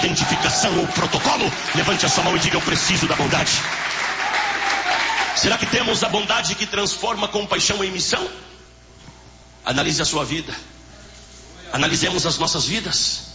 identificação ou protocolo? Levante a sua mão e diga: eu preciso da bondade. Será que temos a bondade que transforma compaixão em missão? Analise a sua vida. Analisemos as nossas vidas.